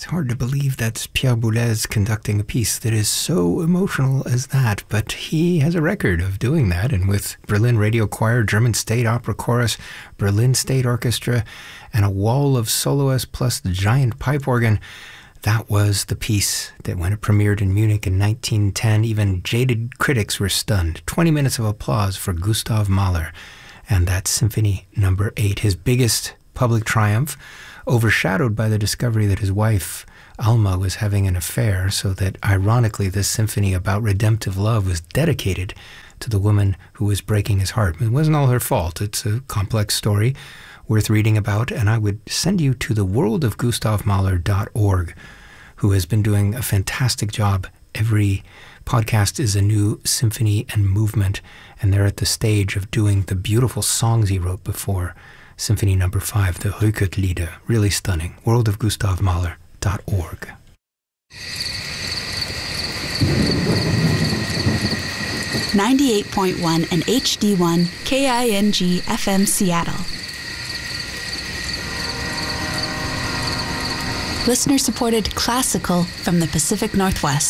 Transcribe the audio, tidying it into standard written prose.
It's hard to believe that's Pierre Boulez conducting a piece that is so emotional as that, but he has a record of doing that, and with Berlin Radio Choir, German State Opera Chorus, Berlin State Orchestra, and a wall of soloists plus the giant pipe organ, that was the piece that when it premiered in Munich in 1910, even jaded critics were stunned. 20 minutes of applause for Gustav Mahler and that Symphony No. 8, his biggest public triumph, overshadowed by the discovery that his wife, Alma, was having an affair, so that, ironically, this symphony about redemptive love was dedicated to the woman who was breaking his heart. It wasn't all her fault. It's a complex story worth reading about, and I would send you to theworldofgustavmahler.org, who has been doing a fantastic job. Every podcast is a new symphony and movement, and they're at the stage of doing the beautiful songs he wrote before Symphony No. 5, the Rückert-Lieder. Really stunning. worldofgustavmahler.org. 98.1 and HD1 KING FM Seattle. Listener-supported classical from the Pacific Northwest.